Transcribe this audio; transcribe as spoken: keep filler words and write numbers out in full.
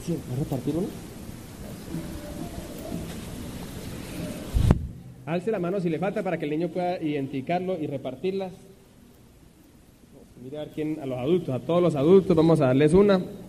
Sí, ¿va a repartir una? Alce la mano si le falta para que el niño pueda identificarlo y repartirlas. Mira a ver quién, a los adultos, a todos los adultos, vamos a darles una.